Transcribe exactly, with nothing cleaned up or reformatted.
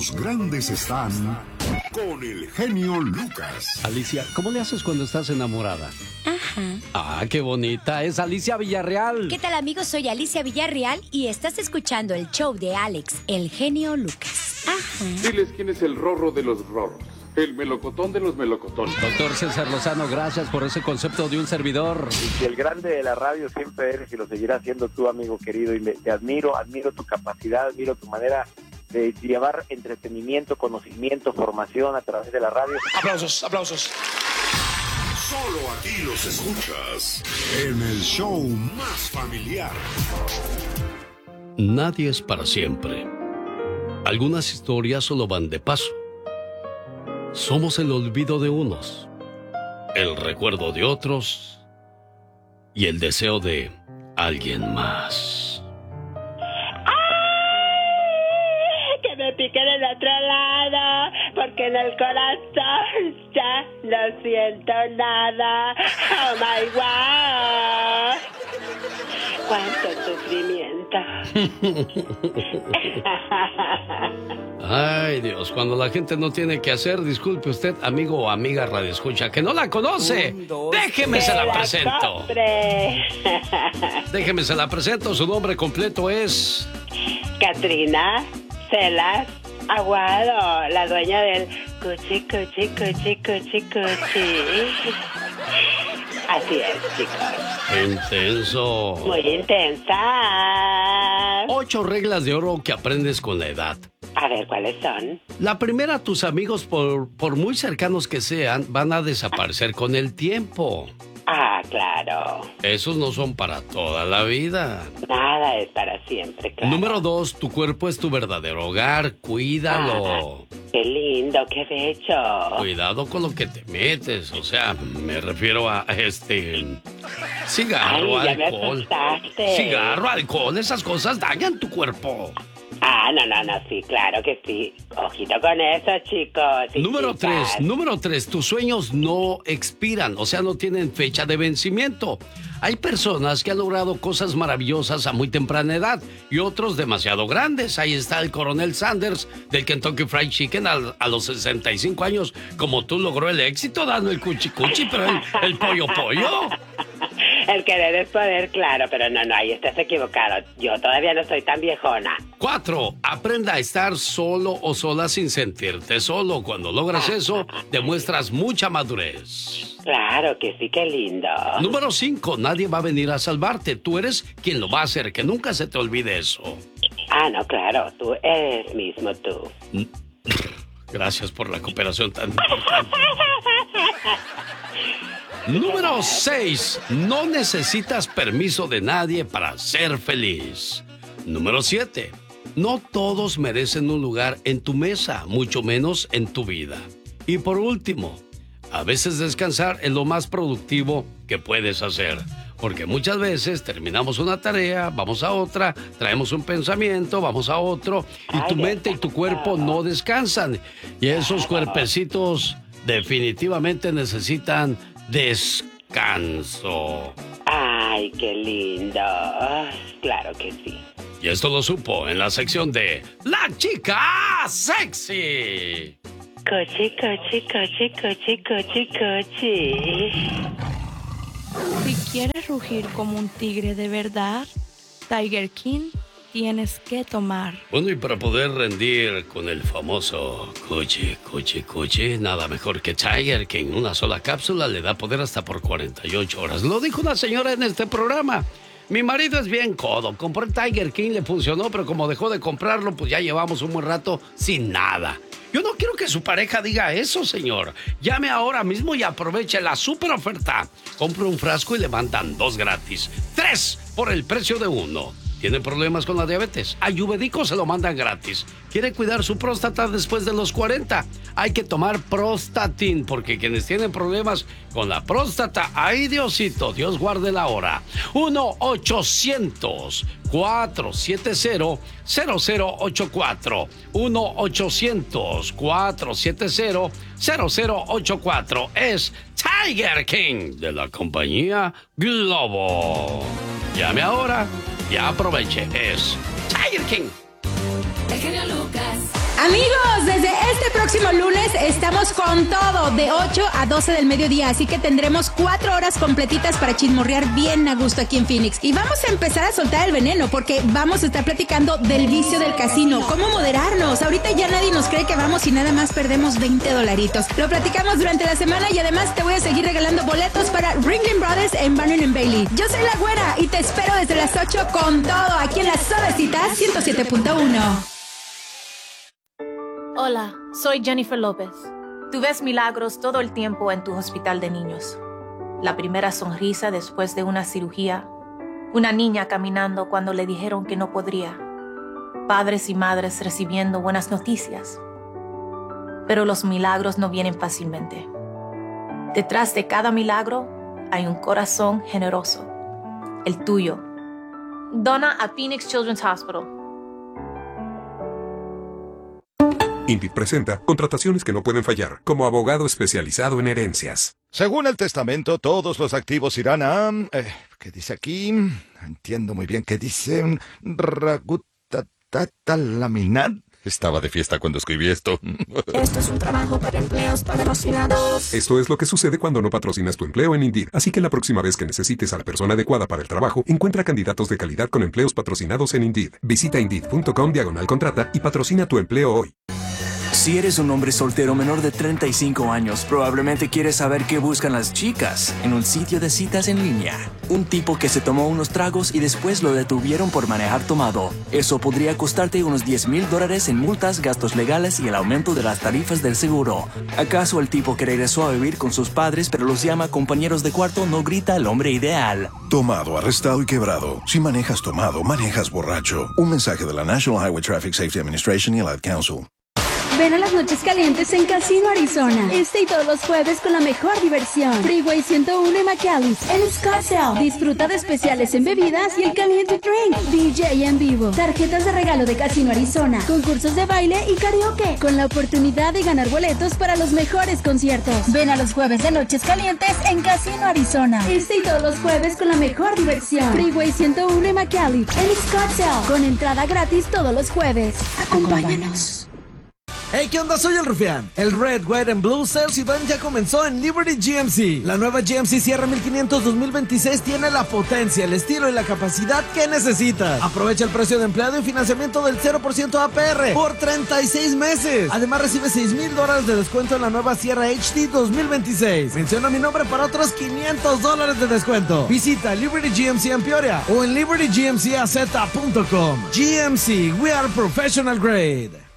Los grandes están con el genio Lucas. Alicia, ¿cómo le haces cuando estás enamorada? Ajá. Ah, qué bonita. Es Alicia Villarreal. ¿Qué tal, amigos? Soy Alicia Villarreal y estás escuchando el show de Alex, el genio Lucas. Ajá. Diles quién es el rorro de los rorros. El melocotón de los melocotones. Doctor César Lozano, gracias por ese concepto de un servidor. Y el grande de la radio siempre eres y lo seguirás siendo tú, amigo querido. Y me, te admiro, admiro tu capacidad, admiro tu manera de llevar entretenimiento, conocimiento, formación a través de la radio. Aplausos, aplausos. Solo aquí los escuchas en el show más familiar. Nadie es para siempre. Algunas historias solo van de paso. Somos el olvido de unos, el recuerdo de otros y el deseo de alguien más. ¡Ay! Que me pique del otro lado, porque en el corazón ya no siento nada. ¡Oh, my God! ¡Cuánto sufrimiento! Ay, Dios, cuando la gente no tiene que hacer, disculpe usted, amigo o amiga radioescucha, que no la conoce. Déjeme se la presento. Déjeme se la presento, su nombre completo es... Catrina Celas Aguado, la dueña del cuchi, cuchi, cuchi, cuchi, cuchi. Así es, chicos. Intenso. Muy intensa. Ocho reglas de oro que aprendes con la edad. A ver, ¿cuáles son? La primera, tus amigos, por, por muy cercanos que sean, van a desaparecer con el tiempo. Ah, claro. Esos no son para toda la vida. Nada es para siempre, claro. Número dos, tu cuerpo es tu verdadero hogar. Cuídalo. Ah, qué lindo, qué bello. Cuidado con lo que te metes. O sea, me refiero a este... cigarro, Ay, ya me alcohol. asustaste. Cigarro, alcohol, esas cosas dañan tu cuerpo. Ah, no, no, no, sí, claro que sí. Ojito con eso, chicos. y Número chicas. tres, número tres, tus sueños no expiran, o sea, no tienen fecha de vencimiento. Hay personas que han logrado cosas maravillosas a muy temprana edad y otros demasiado grandes. Ahí está el coronel Sanders del Kentucky Fried Chicken a, a los sesenta y cinco años, como tú logró el éxito dando el cuchi cuchi, pero el, el pollo pollo. El querer es poder, claro, pero no, no, ahí estás equivocado. Yo todavía no soy tan viejona. Cuatro, aprenda a estar solo o sola sin sentirte solo. Cuando logras eso, demuestras mucha madurez. Claro que sí, qué lindo. Número cinco, nadie va a venir a salvarte. Tú eres quien lo va a hacer, que nunca se te olvide eso. Ah, no, claro, tú eres mismo tú. Gracias por la cooperación tan importante. Número seis, no necesitas permiso de nadie para ser feliz. Número siete, no todos merecen un lugar en tu mesa, mucho menos en tu vida. Y por último, a veces descansar es lo más productivo que puedes hacer. Porque muchas veces terminamos una tarea, vamos a otra, traemos un pensamiento, vamos a otro, y tu mente y tu cuerpo no descansan. Y esos cuerpecitos definitivamente necesitan descanso. Ay, qué lindo. Ay, claro que sí. Y esto lo supo en la sección de La Chica Sexy. Cochi, cochi, cochi, cochi, cochi, cochi. Si quieres rugir como un tigre de verdad, Tiger King tienes que tomar. Bueno, y para poder rendir con el famoso cuchi, cuchi, cuchi, nada mejor que Tiger King. Una sola cápsula le da poder hasta por cuarenta y ocho horas. Lo dijo una señora en este programa. Mi marido es bien codo. Compró el Tiger King, le funcionó, pero como dejó de comprarlo, pues ya llevamos un buen rato sin nada. Yo no quiero que su pareja diga eso, señor. Llame ahora mismo y aproveche la super oferta. Compre un frasco y le mandan dos gratis. Tres por el precio de uno. ¿Tiene problemas con la diabetes? Ayurvédico se lo mandan gratis. ¿Quiere cuidar su próstata después de los cuarenta? Hay que tomar Prostatin, porque quienes tienen problemas con la próstata, ¡ay, Diosito! Dios guarde la hora. uno ochocientos, cuatrocientos setenta, cero cero ocho cuatro. uno ochocientos, cuatrocientos setenta, cero cero ocho cuatro. Es Tiger King de la compañía Globo. Llame ahora y aproveche. Es Tiger King. El genio Lucas. Amigos, desde este próximo lunes estamos con todo de ocho a doce del mediodía, así que tendremos cuatro horas completitas para chismorrear bien a gusto aquí en Phoenix. Y vamos a empezar a soltar el veneno porque vamos a estar platicando del vicio del casino, cómo moderarnos. Ahorita ya nadie nos cree que vamos y nada más perdemos veinte dolaritos. Lo platicamos durante la semana y además te voy a seguir regalando boletos para Ringling Brothers en Barnum and Bailey. Yo soy La Güera y te espero desde las ocho con todo aquí en la Suavecita ciento siete punto uno. Hola, soy Jennifer López. Tú ves milagros todo el tiempo en tu hospital de niños. La primera sonrisa después de una cirugía. Una niña caminando cuando le dijeron que no podría. Padres y madres recibiendo buenas noticias. Pero los milagros no vienen fácilmente. Detrás de cada milagro hay un corazón generoso. El tuyo. Dona a Phoenix Children's Hospital. INDIT presenta contrataciones que no pueden fallar, como abogado especializado en herencias. Según el testamento, todos los activos irán a... Eh, ¿Qué dice aquí? Entiendo muy bien qué dice. Ragutatatalaminat. Estaba de fiesta cuando escribí esto. Esto es un trabajo para empleos patrocinados. Esto es lo que sucede cuando no patrocinas tu empleo en Indeed. Así que la próxima vez que necesites a la persona adecuada para el trabajo, encuentra candidatos de calidad con empleos patrocinados en Indeed. Visita Indeed punto com diagonal contrata y patrocina tu empleo hoy. Si eres un hombre soltero menor de treinta y cinco años, probablemente quieres saber qué buscan las chicas en un sitio de citas en línea. Un tipo que se tomó unos tragos y después lo detuvieron por manejar tomado. Eso podría costarte unos diez mil dólares en multas, gastos legales y el aumento de las tarifas del seguro. ¿Acaso el tipo que regresó a vivir con sus padres pero los llama compañeros de cuarto no grita el hombre ideal? Tomado, arrestado y quebrado. Si manejas tomado, manejas borracho. Un mensaje de la National Highway Traffic Safety Administration y el Ad Council. Ven a las noches calientes en Casino Arizona. Este y todos los jueves con la mejor diversión. Freeway ciento uno y McAllis. En Scottsdale. Disfruta de especiales en bebidas y el caliente drink. D J en vivo. Tarjetas de regalo de Casino Arizona. Concursos de baile y karaoke. Con la oportunidad de ganar boletos para los mejores conciertos. Ven a los jueves de noches calientes en Casino Arizona. Este y todos los jueves con la mejor diversión. Freeway ciento uno y McAllis. En Scottsdale. Con entrada gratis todos los jueves. Acompáñanos. Hey, ¿qué onda? Soy el Rufián. El Red, White and Blue Sales Event ya comenzó en Liberty G M C. La nueva G M C Sierra mil quinientos dos mil veintiséis tiene la potencia, el estilo y la capacidad que necesitas. Aprovecha el precio de empleado y financiamiento del cero por ciento A P R por treinta y seis meses. Además recibe seis mil dólares de descuento en la nueva Sierra H D dos mil veintiséis. Menciona mi nombre para otros quinientos dólares de descuento. Visita Liberty G M C en Peoria o en liberty g m c a z punto com. G M C, we are professional grade.